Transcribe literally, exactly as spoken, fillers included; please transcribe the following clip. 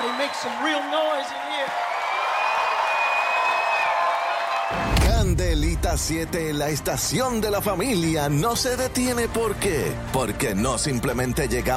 Somebody make some real noise in here. Candelita siete, la estación de la familia, no se detiene. ¿Por qué? Porque no simplemente llegamos